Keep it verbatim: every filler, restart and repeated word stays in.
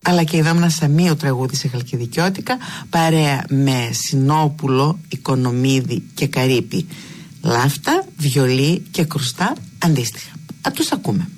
αλλά και η Δόμνα Σαμίου τραγούδισε χαλκιδικιώτικα παρέα με Συνόπουλο, Οικονομίδη και Καρύπη. Λάφτα, βιολί και κρουστά αντίστοιχα. Α, τους ακούμε.